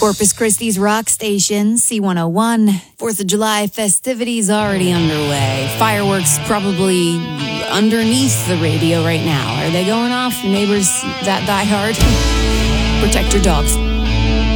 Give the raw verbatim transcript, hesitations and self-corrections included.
Corpus Christi's rock station, C one oh one. fourth of July festivities already underway. Fireworks probably underneath the radio right now. Are they going off? Neighbors that die hard? Protect your dogs.